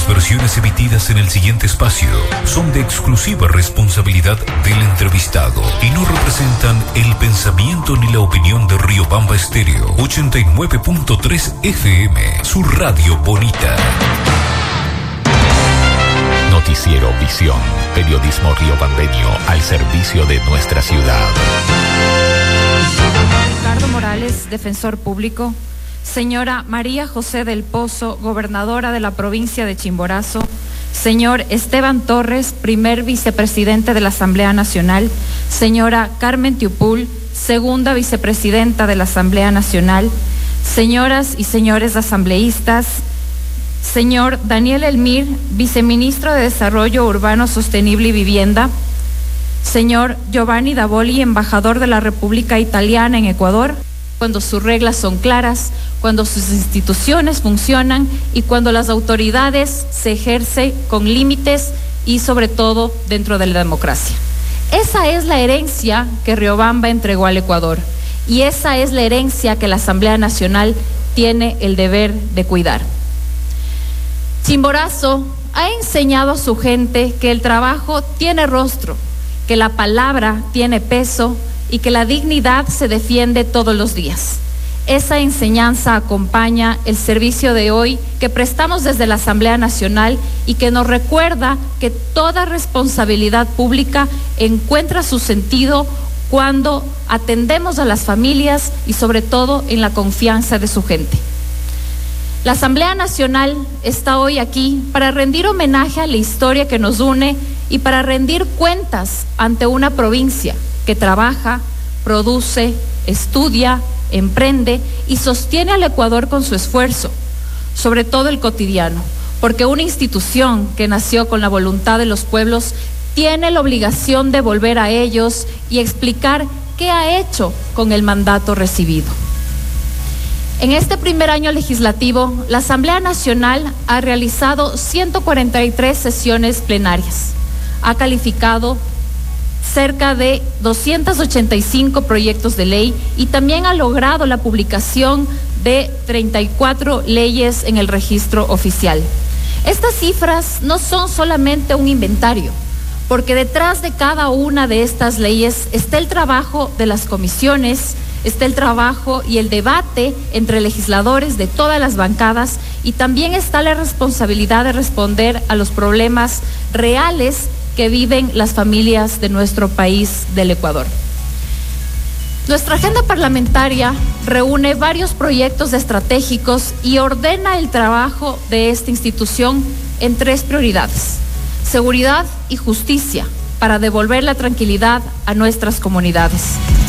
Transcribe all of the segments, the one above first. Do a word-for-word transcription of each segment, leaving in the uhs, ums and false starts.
versiones emitidas en el siguiente espacio son de exclusiva responsabilidad del entrevistado y no representan el pensamiento ni la opinión de Riobamba Estéreo ochenta y nueve punto tres F M, su radio bonita. Noticiero Visión, periodismo riobambeño al servicio de nuestra ciudad. Ricardo Morales, defensor público. Señora María José del Pozo, gobernadora de la provincia de Chimborazo. Señor Esteban Torres, primer vicepresidente de la Asamblea Nacional. Señora Carmen Tiupul, segunda vicepresidenta de la Asamblea Nacional. Señoras y señores asambleístas. Señor Daniel Elmir, viceministro de Desarrollo Urbano Sostenible y Vivienda. Señor Giovanni Davoli, embajador de la República Italiana en Ecuador. Cuando sus reglas son claras, cuando sus instituciones funcionan y cuando las autoridades se ejercen con límites y sobre todo dentro de la democracia. Esa es la herencia que Riobamba entregó al Ecuador y esa es la herencia que la Asamblea Nacional tiene el deber de cuidar. Chimborazo ha enseñado a su gente que el trabajo tiene rostro, que la palabra tiene peso y que la dignidad se defiende todos los días. Esa enseñanza acompaña el servicio de hoy que prestamos desde la Asamblea Nacional y que nos recuerda que toda responsabilidad pública encuentra su sentido cuando atendemos a las familias y sobre todo en la confianza de su gente. La Asamblea Nacional está hoy aquí para rendir homenaje a la historia que nos une y para rendir cuentas ante una provincia que trabaja, produce, estudia, emprende y sostiene al Ecuador con su esfuerzo, sobre todo el cotidiano, porque una institución que nació con la voluntad de los pueblos tiene la obligación de volver a ellos y explicar qué ha hecho con el mandato recibido. En este primer año legislativo, la Asamblea Nacional ha realizado ciento cuarenta y tres sesiones plenarias, ha calificado cerca de doscientos ochenta y cinco proyectos de ley y también ha logrado la publicación de treinta y cuatro leyes en el registro oficial. Estas cifras no son solamente un inventario, porque detrás de cada una de estas leyes está el trabajo de las comisiones, está el trabajo y el debate entre legisladores de todas las bancadas y también está la responsabilidad de responder a los problemas reales que viven las familias de nuestro país del Ecuador. Nuestra agenda parlamentaria reúne varios proyectos estratégicos y ordena el trabajo de esta institución en tres prioridades: seguridad y justicia, para devolver la tranquilidad a nuestras comunidades.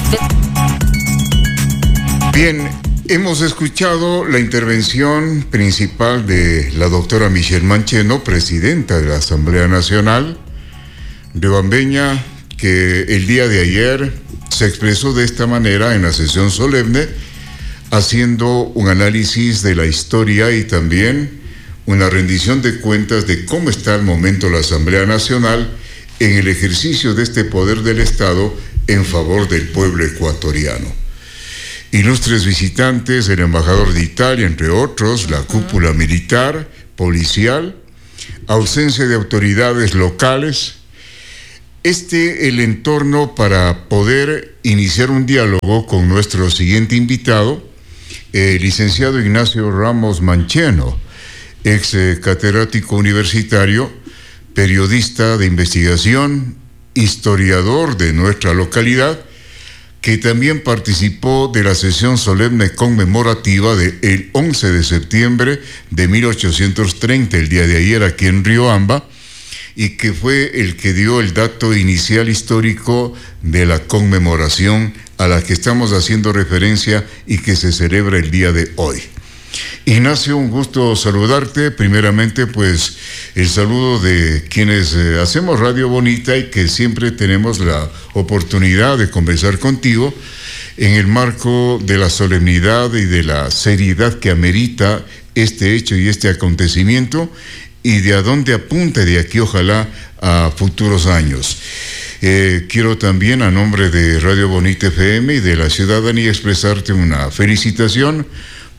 Bien, hemos escuchado la intervención principal de la doctora Michelle Mancheno, presidenta de la Asamblea Nacional riobambeña, que el día de ayer se expresó de esta manera en la sesión solemne, haciendo un análisis de la historia y también una rendición de cuentas de cómo está al momento la Asamblea Nacional en el ejercicio de este poder del Estado en favor del pueblo ecuatoriano. Ilustres visitantes, el embajador de Italia, entre otros, la cúpula militar, policial, ausencia de autoridades locales. Este el entorno para poder iniciar un diálogo con nuestro siguiente invitado, el licenciado Ignacio Ramos Mancheno, ex catedrático universitario, periodista de investigación, historiador de nuestra localidad, que también participó de la sesión solemne conmemorativa del once de septiembre de mil ochocientos treinta, el día de ayer aquí en Riobamba, y que fue el que dio el dato inicial histórico de la conmemoración a la que estamos haciendo referencia y que se celebra el día de hoy. Ignacio, un gusto saludarte. Primeramente, pues, el saludo de quienes eh, hacemos Radio Bonita y que siempre tenemos la oportunidad de conversar contigo en el marco de la solemnidad y de la seriedad que amerita este hecho y este acontecimiento, y de a dónde apunta de aquí, ojalá, a futuros años. Eh, quiero también, a nombre de Radio Bonita F M y de la ciudadanía, expresarte una felicitación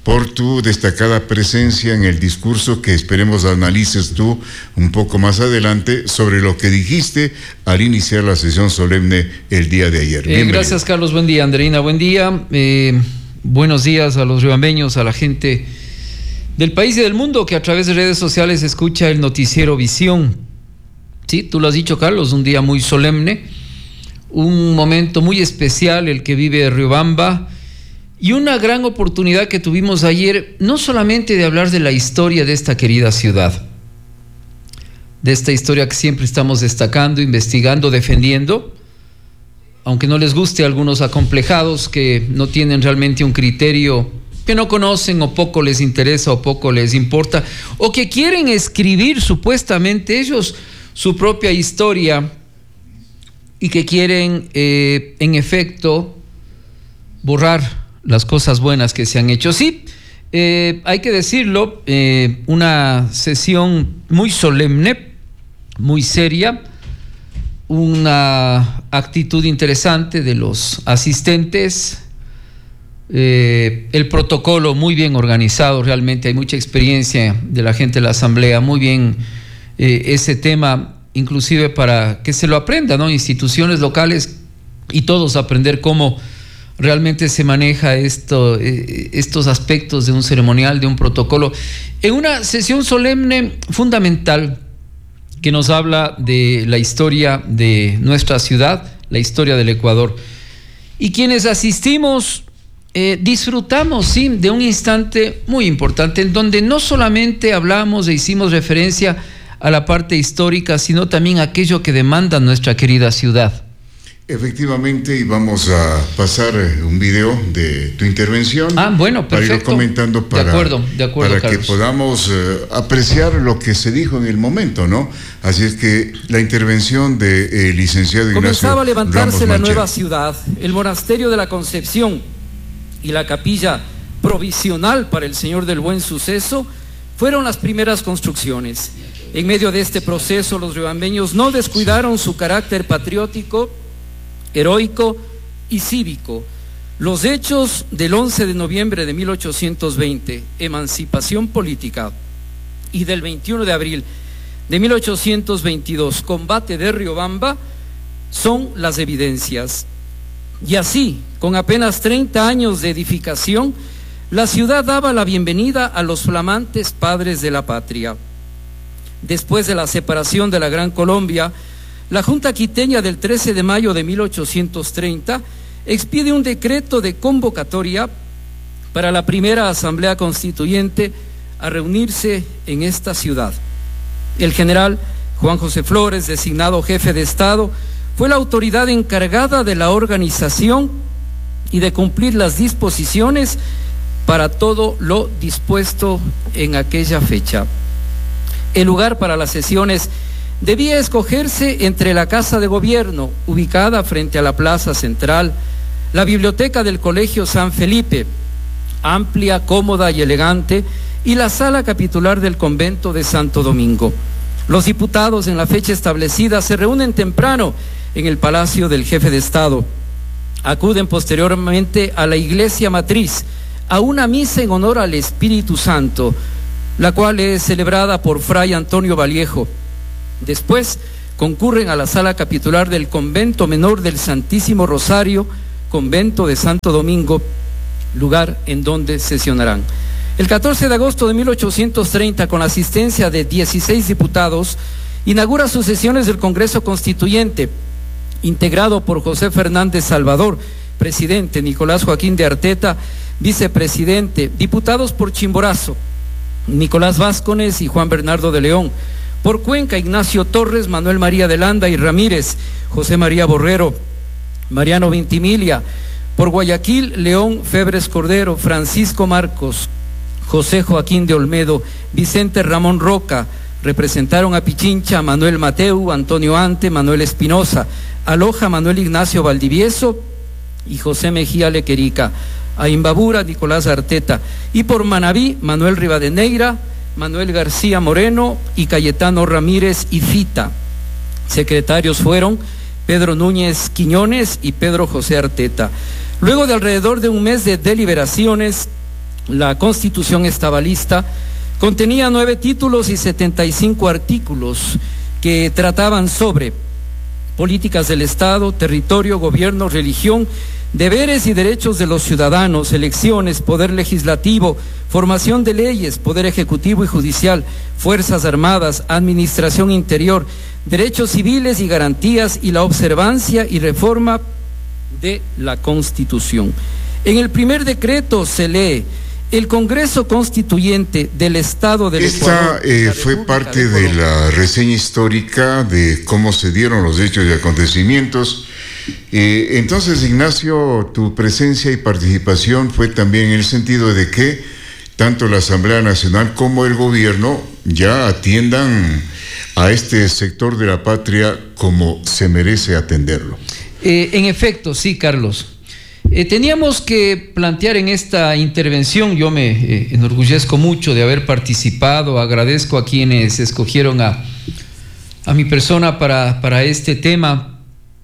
por tu destacada presencia en el discurso que esperemos analices tú un poco más adelante sobre lo que dijiste al iniciar la sesión solemne el día de ayer. Eh, gracias, Carlos. Buen día, Andreina. Buen día. Eh, buenos días a los riobambeños, a la gente del país y del mundo que a través de redes sociales escucha el noticiero Visión. Sí, tú lo has dicho, Carlos, un día muy solemne, un momento muy especial el que vive Riobamba y una gran oportunidad que tuvimos ayer, no solamente de hablar de la historia de esta querida ciudad, de esta historia que siempre estamos destacando, investigando, defendiendo, aunque no les guste a algunos acomplejados que no tienen realmente un criterio, que no conocen o poco les interesa o poco les importa, o que quieren escribir supuestamente ellos su propia historia y que quieren eh, en efecto borrar las cosas buenas que se han hecho. Sí, eh, hay que decirlo, eh, una sesión muy solemne, muy seria, una actitud interesante de los asistentes, eh, el protocolo muy bien organizado, realmente hay mucha experiencia de la gente de la asamblea, muy bien eh, ese tema, inclusive para que se lo aprenda, ¿no? Instituciones locales y todos aprender cómo realmente se maneja esto, eh, estos aspectos de un ceremonial, de un protocolo, en una sesión solemne fundamental que nos habla de la historia de nuestra ciudad, la historia del Ecuador. Y quienes asistimos eh, disfrutamos, sí, de un instante muy importante en donde no solamente hablamos e hicimos referencia a la parte histórica, sino también a aquello que demanda nuestra querida ciudad. Efectivamente, y vamos a pasar un video de tu intervención. Ah, bueno, perfecto. Para ir comentando para, de acuerdo, de acuerdo, para que podamos uh, apreciar lo que se dijo en el momento, ¿no? Así es que la intervención del de, eh, licenciado Ignacio comenzaba a levantarse Ramos la Mancheno. Nueva ciudad, el monasterio de la Concepción y la capilla provisional para el Señor del Buen Suceso fueron las primeras construcciones. En medio de este proceso, los riobambeños no descuidaron su carácter patriótico, heroico y cívico. Los hechos del once de noviembre de mil ochocientos veinte, emancipación política, y del veintiuno de abril de mil ochocientos veintidós, combate de Riobamba, son las evidencias. Y así, con apenas treinta años de edificación, la ciudad daba la bienvenida a los flamantes padres de la patria. Después de la separación de la Gran Colombia, la Junta Quiteña del trece de mayo de mil ochocientos treinta expide un decreto de convocatoria para la primera Asamblea Constituyente a reunirse en esta ciudad. El general Juan José Flores, designado jefe de Estado, fue la autoridad encargada de la organización y de cumplir las disposiciones para todo lo dispuesto en aquella fecha. El lugar para las sesiones debía escogerse entre la Casa de Gobierno, ubicada frente a la Plaza Central, la biblioteca del Colegio San Felipe, amplia, cómoda y elegante, y la sala capitular del convento de Santo Domingo. Los diputados en la fecha establecida se reúnen temprano en el Palacio del Jefe de Estado. Acuden posteriormente a la iglesia matriz, a una misa en honor al Espíritu Santo, la cual es celebrada por Fray Antonio Vallejo. Después concurren a la sala capitular del convento menor del Santísimo Rosario, convento de Santo Domingo, lugar en donde sesionarán. El catorce de agosto de mil ochocientos treinta, con la asistencia de dieciséis diputados, inaugura sus sesiones del Congreso Constituyente, integrado por José Fernández Salvador, presidente, Nicolás Joaquín de Arteta, vicepresidente, diputados por Chimborazo, Nicolás Vázquez y Juan Bernardo de León, por Cuenca, Ignacio Torres, Manuel María de Landa y Ramírez, José María Borrero, Mariano Vintimiglia, por Guayaquil, León Febres Cordero, Francisco Marcos, José Joaquín de Olmedo, Vicente Ramón Roca. Representaron a Pichincha, Manuel Mateu, Antonio Ante, Manuel Espinosa, a Loja, Manuel Ignacio Valdivieso y José Mejía Lequerica, a Imbabura, Nicolás Arteta, y por Manabí, Manuel Rivadeneira, Manuel García Moreno y Cayetano Ramírez y Fita. Secretarios fueron Pedro Núñez Quiñones y Pedro José Arteta. Luego de alrededor de un mes de deliberaciones, la Constitución estaba lista, contenía nueve títulos y setenta y cinco artículos que trataban sobre políticas del Estado, territorio, gobierno, religión, deberes y derechos de los ciudadanos, elecciones, poder legislativo, formación de leyes, poder ejecutivo y judicial, fuerzas armadas, administración interior, derechos civiles y garantías y la observancia y reforma de la Constitución. En el primer decreto se lee: el Congreso Constituyente del Estado del Esta Ecuador. eh, fue parte de, de la reseña histórica de cómo se dieron los hechos y acontecimientos. Eh, entonces, Ignacio, tu presencia y participación fue también en el sentido de que tanto la Asamblea Nacional como el gobierno ya atiendan a este sector de la patria como se merece atenderlo. Eh, en efecto, sí, Carlos. Eh, teníamos que plantear en esta intervención, yo me eh, enorgullezco mucho de haber participado, agradezco a quienes escogieron a, a mi persona para, para este tema,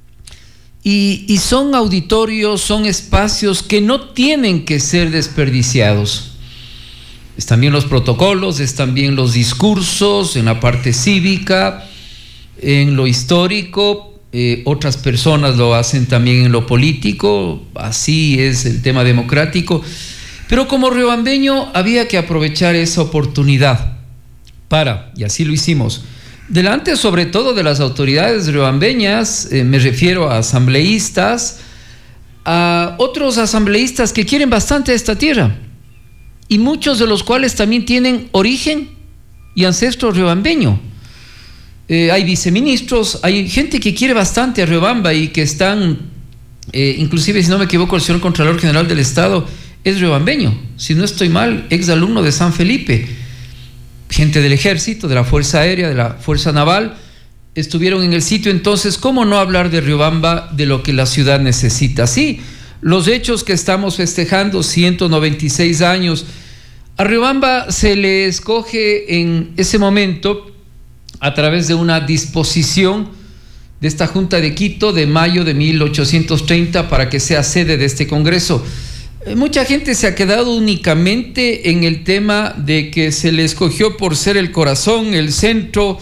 y, y son auditorios, son espacios que no tienen que ser desperdiciados. Están bien los protocolos, están bien los discursos en la parte cívica, en lo histórico. Eh, otras personas lo hacen también en lo político, así es el tema democrático, pero como riobambeño había que aprovechar esa oportunidad para, y así lo hicimos, delante sobre todo de las autoridades riobambeñas, eh, me refiero a asambleístas, a otros asambleístas que quieren bastante esta tierra, y muchos de los cuales también tienen origen y ancestro riobambeño. Eh, hay viceministros, hay gente que quiere bastante a Riobamba y que están, eh, inclusive si no me equivoco, el señor Contralor General del Estado es riobambeño, si no estoy mal, ex alumno de San Felipe. Gente del Ejército, de la Fuerza Aérea, de la Fuerza Naval, estuvieron en el sitio. Entonces, ¿cómo no hablar de Riobamba, de lo que la ciudad necesita? Sí, los hechos que estamos festejando, ciento noventa y seis años, a Riobamba se le escoge en ese momento a través de una disposición de esta Junta de Quito de mayo de mil ochocientos treinta para que sea sede de este Congreso. Eh, mucha gente se ha quedado únicamente en el tema de que se le escogió por ser el corazón, el centro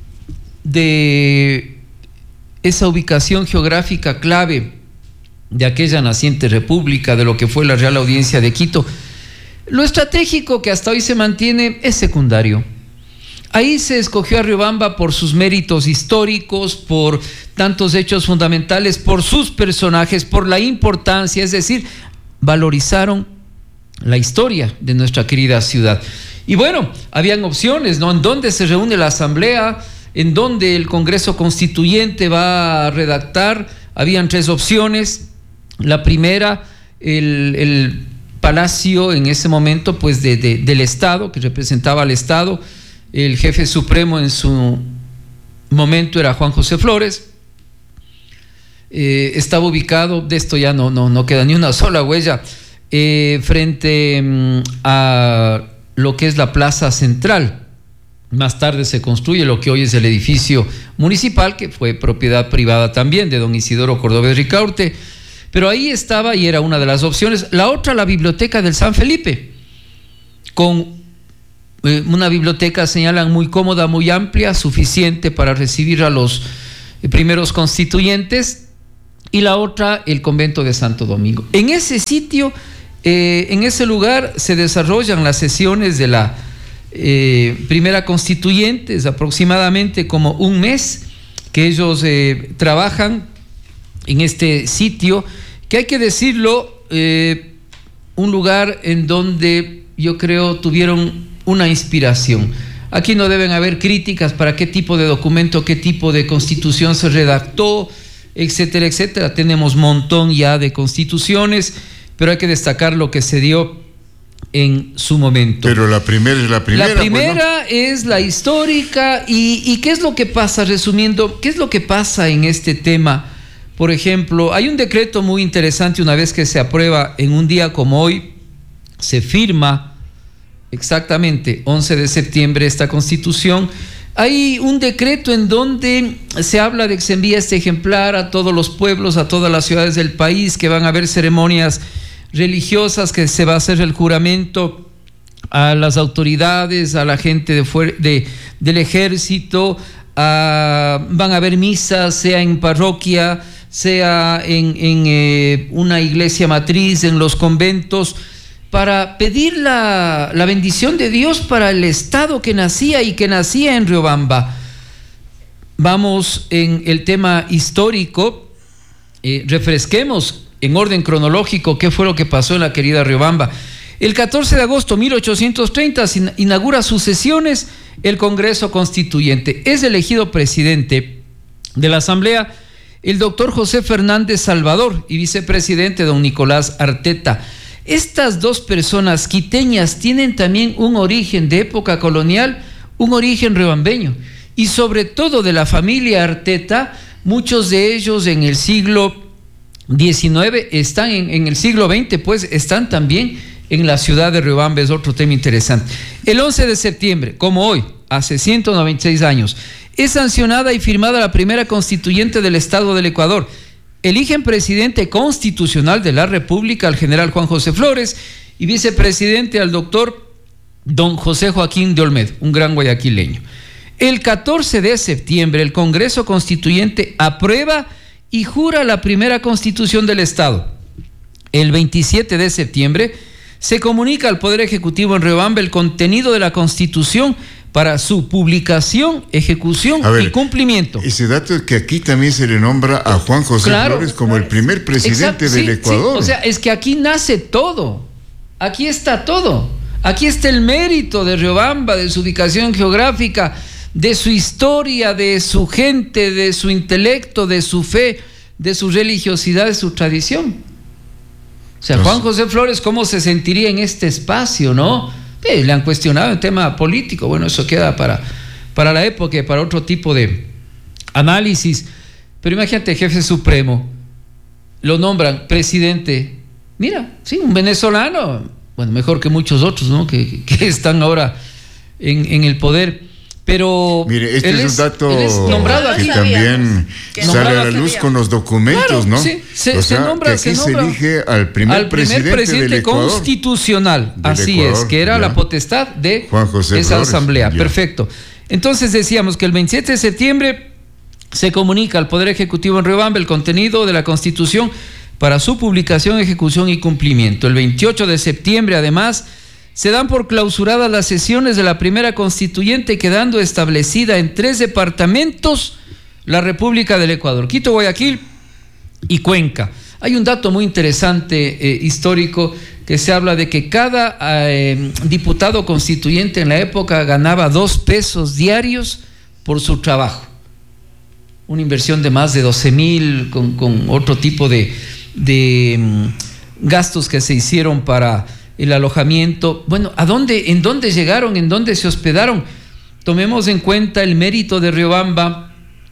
de esa ubicación geográfica clave de aquella naciente república, de lo que fue la Real Audiencia de Quito. Lo estratégico que hasta hoy se mantiene es secundario. Ahí se escogió a Riobamba por sus méritos históricos, por tantos hechos fundamentales, por sus personajes, por la importancia, es decir, valorizaron la historia de nuestra querida ciudad. Y bueno, habían opciones, ¿no? En dónde se reúne la Asamblea, en dónde el Congreso Constituyente va a redactar. Habían tres opciones. La primera, el, el Palacio en ese momento, pues de, de, del Estado, que representaba al Estado. El jefe supremo en su momento era Juan José Flores. Eh, estaba ubicado, de esto ya no, no, no queda ni una sola huella, eh, frente um, a lo que es la Plaza Central. Más tarde se construye lo que hoy es el edificio municipal, que fue propiedad privada también de don Isidoro Cordobés Ricaurte, pero ahí estaba y era una de las opciones. La otra, la biblioteca del San Felipe, con una biblioteca, señalan, muy cómoda, muy amplia, suficiente para recibir a los primeros constituyentes, y la otra, el convento de Santo Domingo. En ese sitio, eh, en ese lugar, se desarrollan las sesiones de la eh, primera constituyente. Es aproximadamente como un mes que ellos eh, trabajan en este sitio, que hay que decirlo, eh, un lugar en donde yo creo tuvieron una inspiración. Aquí no deben haber críticas para qué tipo de documento, qué tipo de constitución se redactó, etcétera, etcétera. Tenemos un montón ya de constituciones, pero hay que destacar lo que se dio en su momento. Pero la primera es la primera. La primera pues, ¿no? es la histórica. Y, ¿Y qué es lo que pasa? Resumiendo, ¿qué es lo que pasa en este tema? Por ejemplo, hay un decreto muy interesante, una vez que se aprueba en un día como hoy, se firma exactamente once de septiembre esta Constitución. Hay un decreto en donde se habla de que se envía este ejemplar a todos los pueblos, a todas las ciudades del país, que van a haber ceremonias religiosas, que se va a hacer el juramento a las autoridades, a la gente de, de, del ejército, a, van a haber misas, sea en parroquia, sea en, en eh, una iglesia matriz, en los conventos, para pedir la, la bendición de Dios para el Estado que nacía y que nacía en Riobamba. Vamos en el tema histórico, eh, refresquemos en orden cronológico qué fue lo que pasó en la querida Riobamba. El catorce de agosto de mil ochocientos treinta se inaugura sus sesiones el Congreso Constituyente. Es elegido presidente de la Asamblea el doctor José Fernández Salvador y vicepresidente don Nicolás Arteta. Estas dos personas quiteñas tienen también un origen de época colonial, un origen riobambeño, y sobre todo de la familia Arteta, muchos de ellos en el siglo diecinueve están en, en el siglo veinte, pues están también en la ciudad de Riobamba. Es otro tema interesante. El once de septiembre, como hoy, hace ciento noventa y seis años, es sancionada y firmada la primera constituyente del Estado del Ecuador. Eligen presidente constitucional de la República al general Juan José Flores y vicepresidente al doctor don José Joaquín de Olmedo, un gran guayaquileño. El catorce de septiembre el Congreso Constituyente aprueba y jura la primera constitución del Estado. El veintisiete de septiembre se comunica al Poder Ejecutivo en Riobamba el contenido de la Constitución para su publicación, ejecución ver, y cumplimiento. Ese dato es que aquí también se le nombra a Juan José claro, Flores como el primer presidente exacto, del sí, Ecuador. Sí, o sea, es que aquí nace todo, aquí está todo, aquí está el mérito de Riobamba, de su ubicación geográfica, de su historia, de su gente, de su intelecto, de su fe, de su religiosidad, de su tradición. O sea, Juan José Flores, ¿cómo se sentiría en este espacio, no? Eh, le han cuestionado el tema político, bueno, eso queda para, para la época y para otro tipo de análisis. Pero imagínate, jefe supremo, lo nombran presidente, mira, sí, un venezolano, bueno, mejor que muchos otros, ¿no? Que, que están ahora en, en el poder. Pero mire, este es, es un dato es nombrado que aquí. también que sale a la luz con los documentos, claro, ¿no? Sí, se, o sea, se nombra, que aquí se, nombra se elige al primer, al primer presidente, presidente del Ecuador, constitucional, del así Ecuador, es, que era ya. la potestad de Juan José esa Flores, asamblea. ya. Perfecto. Entonces decíamos que el veintisiete de septiembre se comunica al Poder Ejecutivo en Riobamba el contenido de la Constitución para su publicación, ejecución y cumplimiento. El veintiocho de septiembre, además, se dan por clausuradas las sesiones de la primera constituyente, quedando establecida en tres departamentos la República del Ecuador: Quito, Guayaquil y Cuenca. Hay un dato muy interesante eh, histórico que se habla de que cada eh, diputado constituyente en la época ganaba dos pesos diarios por su trabajo. Una inversión de más de doce mil con, con otro tipo de, de um, gastos que se hicieron para el alojamiento. Bueno, ¿a dónde, en dónde llegaron, en dónde se hospedaron? Tomemos en cuenta el mérito de Riobamba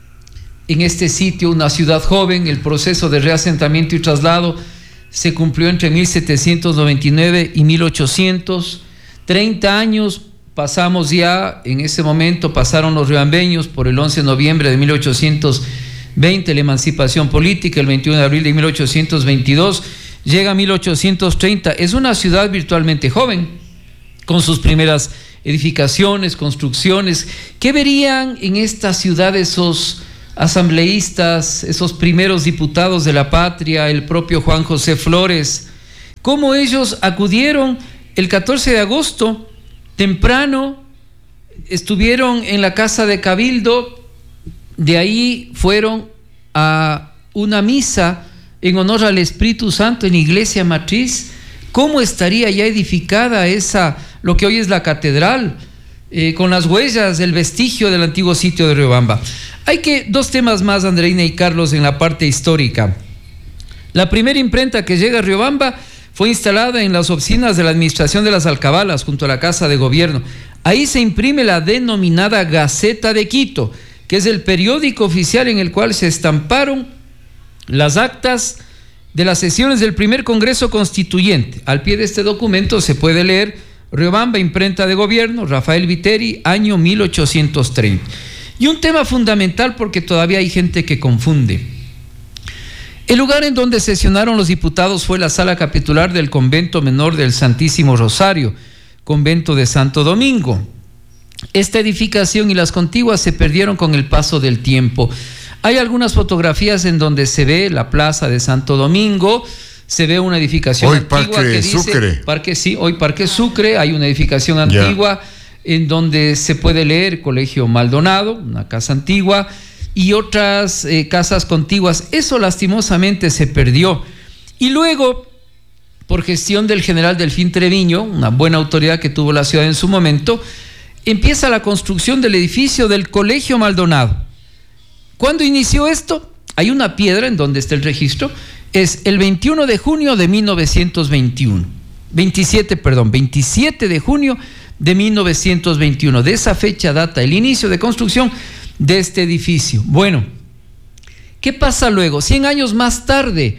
en este sitio, una ciudad joven. El proceso de reasentamiento y traslado se cumplió entre mil setecientos noventa y nueve y mil ochocientos. treinta años pasamos ya, en ese momento pasaron los riobambeños por el once de noviembre de mil ochocientos veinte, la emancipación política, el veintiuno de abril de mil ochocientos veintidós. Llega mil ochocientos treinta, es una ciudad virtualmente joven, con sus primeras edificaciones, construcciones. ¿Qué verían en esta ciudad esos asambleístas, esos primeros diputados de la patria, el propio Juan José Flores? ¿Cómo ellos acudieron el catorce de agosto, temprano, estuvieron en la Casa de Cabildo, de ahí fueron a una misa en honor al Espíritu Santo en Iglesia Matriz? ¿Cómo estaría ya edificada esa, lo que hoy es la catedral, eh, con las huellas, el vestigio del antiguo sitio de Riobamba? Hay que, dos temas más, Andreina y Carlos, en la parte histórica. La primera imprenta que llega a Riobamba fue instalada en las oficinas de la Administración de las Alcabalas, junto a la Casa de Gobierno. Ahí se imprime la denominada Gaceta de Quito, que es el periódico oficial en el cual se estamparon las actas de las sesiones del primer Congreso Constituyente. Al pie de este documento se puede leer: Riobamba, imprenta de gobierno, Rafael Viteri, año mil ochocientos treinta. Y un tema fundamental, porque todavía hay gente que confunde. El lugar en donde sesionaron los diputados fue la sala capitular del Convento Menor del Santísimo Rosario, Convento de Santo Domingo. Esta edificación y las contiguas se perdieron con el paso del tiempo. Hay algunas fotografías en donde se ve la plaza de Santo Domingo, se ve una edificación hoy antigua Parque que dice Sucre. Parque, sí, hoy Parque Sucre, hay una edificación antigua yeah. en donde se puede leer Colegio Maldonado, una casa antigua, y otras eh, casas contiguas. Eso lastimosamente se perdió. Y luego, por gestión del general Delfín Treviño, una buena autoridad que tuvo la ciudad en su momento, empieza la construcción del edificio del Colegio Maldonado. ¿Cuándo inició esto? Hay una piedra en donde está el registro, es el veintiuno de junio de mil novecientos veintiuno. veintisiete, perdón, veintisiete de junio de mil novecientos veintiuno. De esa fecha data el inicio de construcción de este edificio. Bueno, ¿qué pasa luego? cien años más tarde,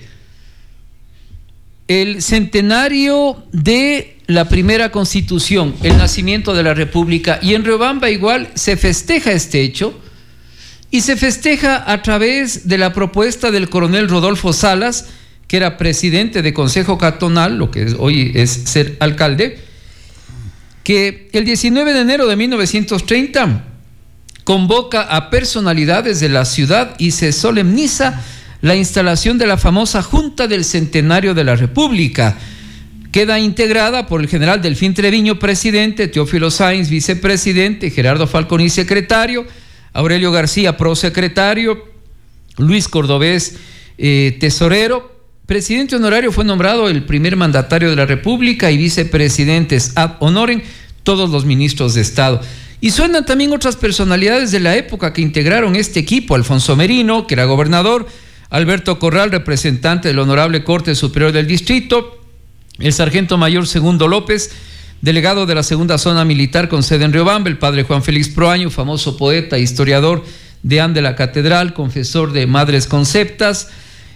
el centenario de la primera constitución, el nacimiento de la República, y en Riobamba igual se festeja este hecho, y se festeja a través de la propuesta del coronel Rodolfo Salas, que era presidente de Consejo Cantonal, lo que es, hoy es ser alcalde, que el diecinueve de enero de mil novecientos treinta convoca a personalidades de la ciudad y se solemniza la instalación de la famosa Junta del Centenario de la República. Queda integrada por el general Delfín Treviño, presidente, Teófilo Sáenz, vicepresidente, Gerardo Falconi, secretario, Aurelio García, prosecretario, Luis Cordobés, eh, tesorero. Presidente honorario fue nombrado el primer mandatario de la República y vicepresidentes ad honorem todos los ministros de Estado. Y suenan también otras personalidades de la época que integraron este equipo: Alfonso Merino, que era gobernador, Alberto Corral, representante de la Honorable Corte Superior del Distrito, el sargento mayor Segundo López, delegado de la segunda zona militar con sede en Riobamba, el padre Juan Félix Proaño, famoso poeta, historiador, deán de la catedral, confesor de Madres Conceptas,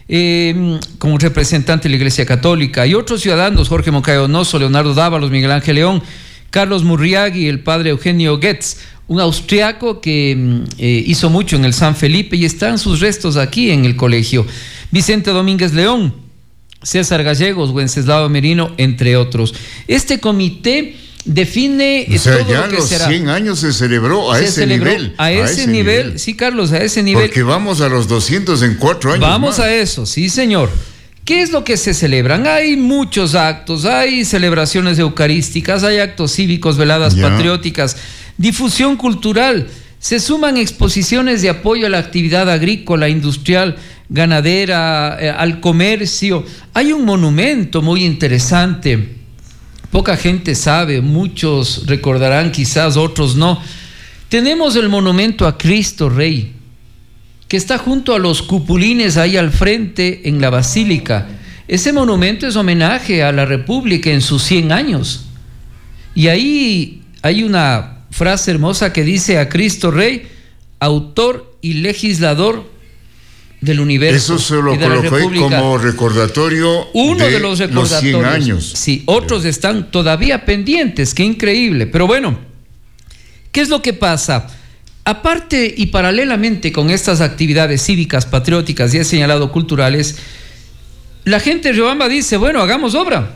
eh, como representante de la Iglesia Católica, y otros ciudadanos: Jorge Moncayo Donoso, Leonardo Dávalos, Miguel Ángel León, Carlos Murriagui, el padre Eugenio Goetz, un austriaco que eh, hizo mucho en el San Felipe, y están sus restos aquí en el colegio. Vicente Domínguez León, César Gallegos, Wenceslao Merino, entre otros. Este comité define o sea, todo ya lo que los será. cien años se celebró a se ese celebró nivel. A ese, a ese nivel, nivel, sí, Carlos, a ese nivel. Porque vamos a los doscientos en cuatro años. Vamos más. a eso, sí, señor. ¿Qué es lo que se celebran? Hay muchos actos, hay celebraciones eucarísticas, hay actos cívicos, veladas ya. patrióticas, difusión cultural. Se suman exposiciones de apoyo a la actividad agrícola, industrial, ganadera, eh, al comercio. Hay un monumento muy interesante, poca gente sabe, muchos recordarán, quizás otros no. Tenemos el monumento a Cristo Rey, que está junto a los cupulines ahí al frente en la basílica. Ese monumento es homenaje a la República en sus cien años. Y ahí hay una frase hermosa que dice: a Cristo Rey, autor y legislador del universo. Eso se lo colocó ahí como recordatorio. Uno de, de los recordatorios. Los cien años. Sí, otros están todavía pendientes, qué increíble. Pero bueno, ¿qué es lo que pasa? Aparte y paralelamente con estas actividades cívicas, patrióticas y he señalado culturales, la gente de Riobamba dice: bueno, hagamos obra.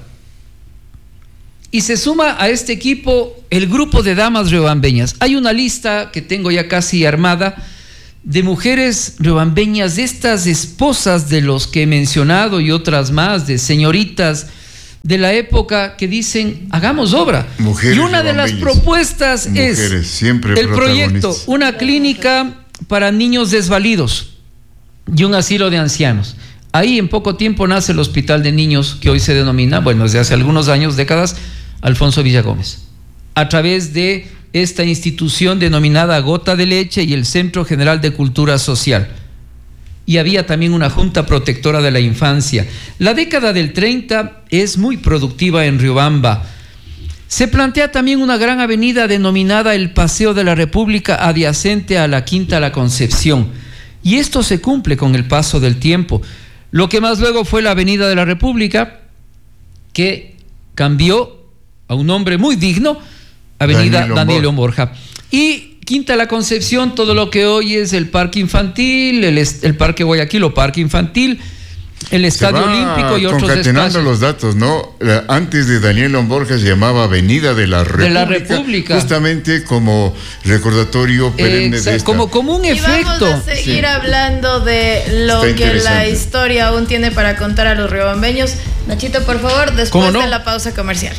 Y se suma a este equipo el grupo de damas riobambeñas. Hay una lista que tengo ya casi armada de mujeres riobambeñas, de estas esposas de los que he mencionado y otras más, de señoritas de la época que dicen: hagamos obra. Mujeres y una de las propuestas mujeres, es siempre el proyecto, una clínica para niños desvalidos y un asilo de ancianos. Ahí en poco tiempo nace el hospital de niños que hoy se denomina, bueno, desde hace algunos años, décadas, Alfonso Villagómez, a través de esta institución denominada Gota de Leche y el Centro General de Cultura Social. Y había también una Junta Protectora de la Infancia. La década del treinta es muy productiva en Riobamba. Se plantea también una gran avenida denominada el Paseo de la República, adyacente a la Quinta La Concepción. Y esto se cumple con el paso del tiempo. Lo que más luego fue la Avenida de la República, que cambió a un nombre muy digno, Avenida Daniel, Daniel León Borja. Y Quinta La Concepción, todo lo que hoy es el Parque Infantil, el, el Parque Guayaquil o Parque Infantil, el Estadio Se va Olímpico y otros concatenando espacios. los datos, ¿no? Antes de Daniel Borja se llamaba Avenida de la República. De la República. Justamente como recordatorio perenne Eh, de esta. como, como un Y efecto. vamos a seguir Sí. hablando de lo Está que la interesante. historia aún tiene para contar a los riobambeños. Nachito, por favor, después ¿Cómo no? de la pausa comercial.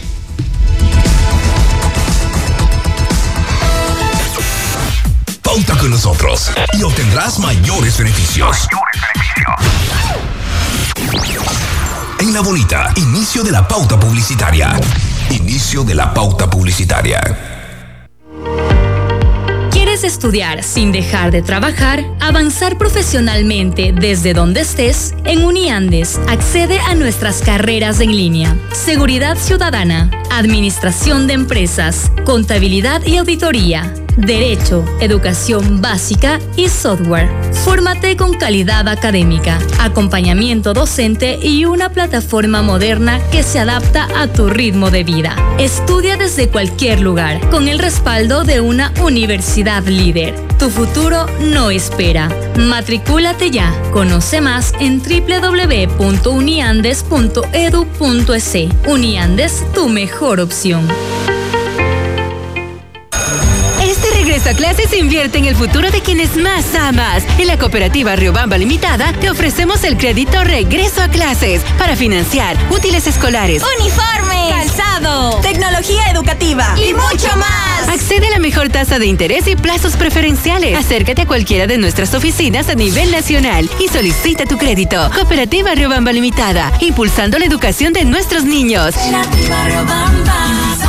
Pauta con nosotros y obtendrás mayores beneficios. En La Bonita, inicio de la pauta publicitaria. Inicio de la pauta publicitaria. ¿Quieres estudiar sin dejar de trabajar? Avanzar profesionalmente desde donde estés. En Uniandes, accede a nuestras carreras en línea. Seguridad Ciudadana, Administración de Empresas, Contabilidad y Auditoría, Derecho, Educación Básica y Software. Fórmate con calidad académica, acompañamiento docente y una plataforma moderna que se adapta a tu ritmo de vida. Estudia desde cualquier lugar, con el respaldo de una universidad líder. Tu futuro no espera. Matricúlate ya. Conoce más en doble u doble u doble u punto uniandes punto edu punto es. Uniandes, tu mejor opción. Regreso a clases invierte en el futuro de quienes más amas. En la cooperativa Riobamba Limitada te ofrecemos el crédito Regreso a Clases para financiar útiles escolares, uniformes, calzado, tecnología educativa y mucho más. Accede a la mejor tasa de interés y plazos preferenciales. Acércate a cualquiera de nuestras oficinas a nivel nacional y solicita tu crédito. Cooperativa Riobamba Limitada, impulsando la educación de nuestros niños. Cooperativa Riobamba.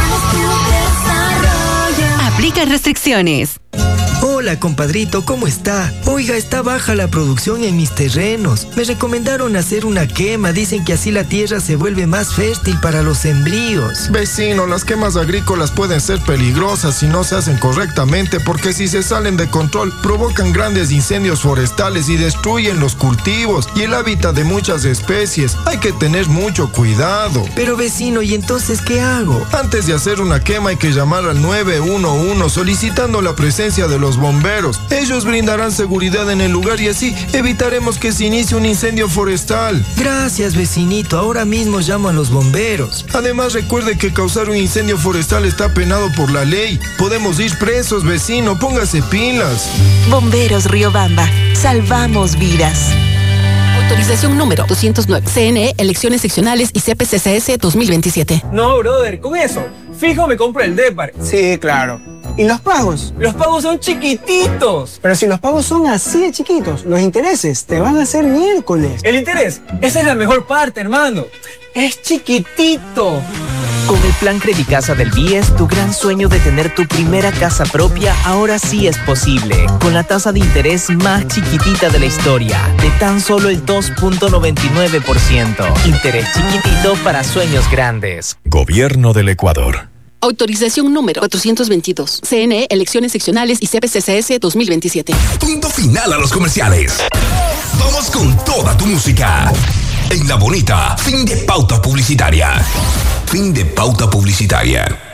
Aplican restricciones. Hola, compadrito, ¿cómo está? Oiga, está baja la producción en mis terrenos. Me recomendaron hacer una quema. Dicen que así la tierra se vuelve más fértil para los sembríos. Vecino, las quemas agrícolas pueden ser peligrosas si no se hacen correctamente, porque si se salen de control provocan grandes incendios forestales y destruyen los cultivos y el hábitat de muchas especies. Hay que tener mucho cuidado. Pero vecino, ¿y entonces qué hago? Antes de hacer una quema hay que llamar al nueve uno uno solicitando la presencia de los bomberos. Ellos brindarán seguridad en el lugar y así evitaremos que se inicie un incendio forestal. Gracias, vecinito. Ahora mismo llamo a los bomberos. Además, recuerde que causar un incendio forestal está penado por la ley. Podemos ir presos, vecino. Póngase pilas. Bomberos Riobamba. Salvamos vidas. Autorización número doscientos nueve. C N E, elecciones seccionales y C P C C S dos mil veintisiete. No, brother, con eso, fijo me compro el Depar. Sí, claro. ¿Y los pagos? Los pagos son chiquititos. Pero si los pagos son así de chiquitos, los intereses te van a hacer miércoles. ¿El interés? Esa es la mejor parte, hermano. Es chiquitito. Con el plan Credicasa del B I E S, tu gran sueño de tener tu primera casa propia ahora sí es posible. Con la tasa de interés más chiquitita de la historia, de tan solo el dos punto noventa y nueve por ciento. Interés chiquitito para sueños grandes. Gobierno del Ecuador. Autorización número cuatrocientos veintidós. C N E, elecciones seccionales y C P C C S dos mil veintisiete. Punto final a los comerciales. Vamos con toda tu música. En La Bonita, fin de pauta publicitaria. Fin de pauta publicitaria.